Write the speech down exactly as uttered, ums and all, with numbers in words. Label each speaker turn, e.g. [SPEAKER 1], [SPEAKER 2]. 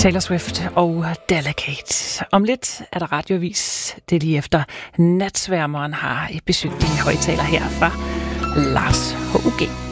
[SPEAKER 1] Taylor Swift og Delicate. Om lidt er der radiovis. Det er lige efter Natsværmeren har besøgt de højtaler her fra Lars H U G.